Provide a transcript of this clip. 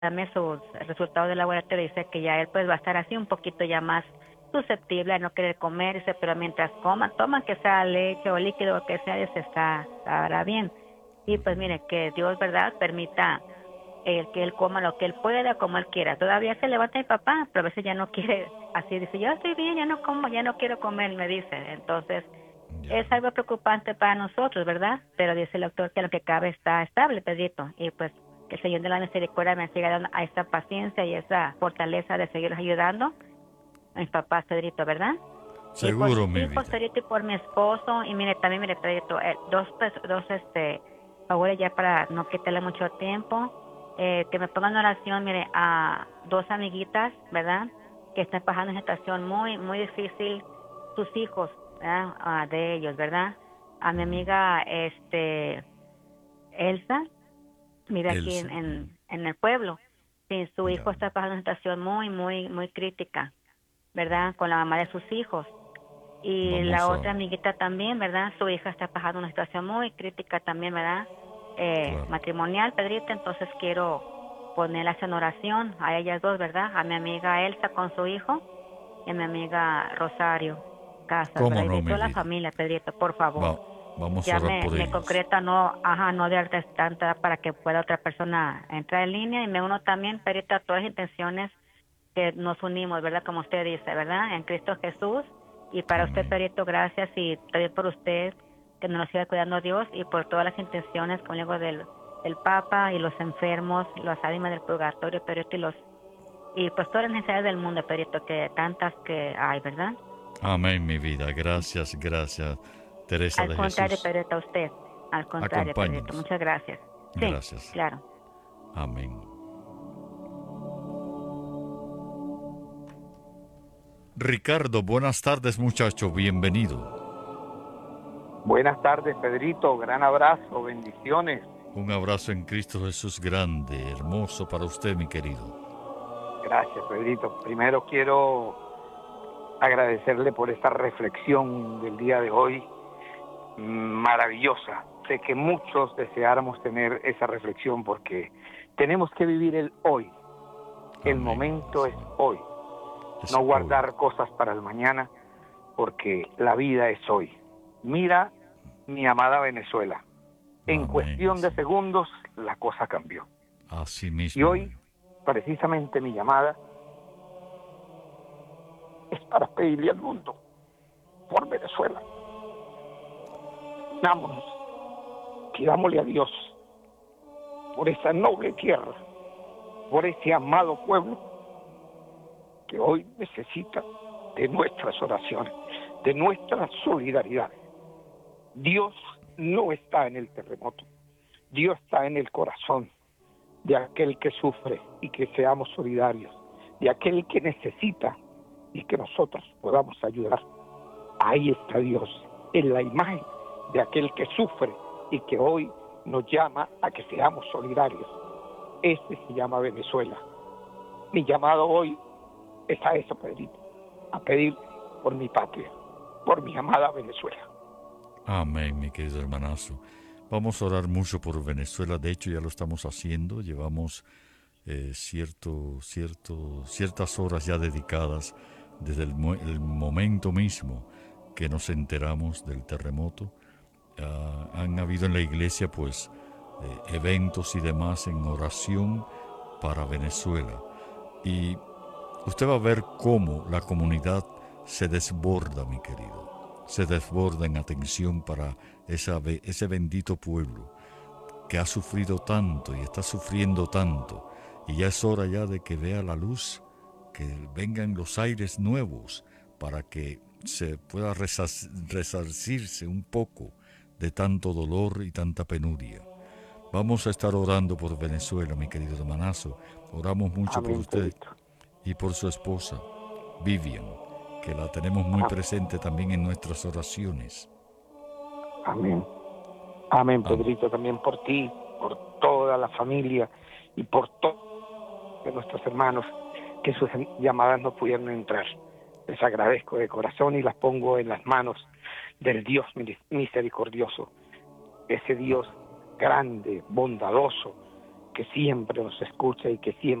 sus resultados del laboratorio, dice que ya él pues va a estar así un poquito ya más susceptible a no querer comer, dice, pero mientras toma que sea leche o líquido o que sea, dice, estará bien. Y pues mire, que Dios, ¿verdad?, permita que él coma lo que él pueda, como él quiera. Todavía se levanta mi papá, pero a veces ya no quiere, así dice, yo estoy bien, ya no como, ya no quiero comer, me dice. Entonces, es Ya. algo preocupante para nosotros, ¿verdad? Pero dice el doctor que lo que cabe está estable, Pedrito. Y pues que el Señor de la Misericordia me siga dando a esa paciencia y esa fortaleza de seguir ayudando a mis papás, Pedrito, ¿verdad? Y por Seguro, mis mi hijos, vida. Pedrito, y por mi esposo. Y mire, también, mire, Pedrito, favores ya para no quitarle mucho tiempo. Que me pongan en oración, mire, a dos amiguitas, ¿verdad?, que están pasando una situación muy, muy difícil, sus hijos, ¿verdad?, de ellos, ¿verdad? A mi amiga, Elsa, vive aquí Elsa. en el pueblo. Sí, su hijo Ya. está pasando una situación muy, muy, muy crítica, ¿verdad?, con la mamá de sus hijos. Y la Vamos a... otra amiguita también, ¿verdad? Su hija está pasando una situación muy crítica también, ¿verdad? Claro. Matrimonial, Pedrito, entonces quiero ponerlas en oración a ellas dos, ¿verdad? A mi amiga Elsa con su hijo y a mi amiga Rosario Casas, ¿verdad? ¿Cómo Y no, de mi toda la vida? familia, Pedrito, por favor. Va, vamos a Ya orar por me ellas. concreta, no de arte tanta para que pueda otra persona entrar en línea, y me uno también, Pedrito, a todas las intenciones que nos unimos, ¿verdad? Como usted dice, ¿verdad? En Cristo Jesús. Y para usted, Amén. Perito, gracias, y también por usted, que nos siga cuidando Dios, y por todas las intenciones, como digo, del Papa y los enfermos, las ánimas del purgatorio, Perito, y pues todas las necesidades del mundo, Perito, que tantas que hay, ¿verdad? Amén, mi vida. Gracias, gracias, Teresa Al de contrario, Jesús. Perito, a usted. Al contrario, Perito, Acompáñenos. muchas gracias. Sí, Gracias. claro. Amén. Ricardo, buenas tardes, muchacho. Bienvenido. Buenas tardes, Pedrito. Gran abrazo, bendiciones. Un abrazo en Cristo Jesús grande, hermoso para usted, mi querido. Gracias, Pedrito. Primero quiero agradecerle por esta reflexión del día de hoy, maravillosa. Sé que muchos deseáramos tener esa reflexión porque tenemos que vivir el hoy. El Amén, momento es Señor. hoy. Es No hoy. guardar cosas para el mañana porque la vida es hoy. Mira, mi amada Venezuela. En Amén, cuestión de Señor. segundos, la cosa cambió. Así Y mismo hoy, es. precisamente mi llamada es para pedirle al mundo por Venezuela. Unámonos, pidámosle a Dios por esa noble tierra, por ese amado pueblo que hoy necesita de nuestras oraciones, de nuestra solidaridad. Dios no está en el terremoto, Dios está en el corazón de aquel que sufre y que seamos solidarios, de aquel que necesita y que nosotros podamos ayudar. Ahí está Dios, en la imagen de aquel que sufre y que hoy nos llama a que seamos solidarios. Este se llama Venezuela. Mi llamado hoy es a eso, Pedrito, a pedir por mi patria, por mi amada Venezuela. Amén, mi querido hermanazo. Vamos a orar mucho por Venezuela. De hecho, ya lo estamos haciendo. Llevamos ciertas horas ya dedicadas desde el momento mismo que nos enteramos del terremoto. Han habido en la iglesia pues eventos y demás en oración para Venezuela. Y usted va a ver cómo la comunidad se desborda, mi querido. Se desborda en atención para ese bendito pueblo que ha sufrido tanto y está sufriendo tanto. Y ya es hora ya de que vea la luz, que vengan los aires nuevos para que se pueda resarcirse un poco de tanto dolor y tanta penuria. Vamos a estar orando por Venezuela, mi querido hermanazo. Oramos mucho por Amén, usted Pedrito. y por su esposa, Vivian, que la tenemos muy Am- presente también en nuestras oraciones. Amén. Amén, Amén. Pedrito, también por ti, por toda la familia y por todos nuestros hermanos que sus llamadas no pudieron entrar. Les agradezco de corazón y las pongo en las manos del Dios misericordioso, ese Dios grande, bondadoso, que siempre nos escucha y que siempre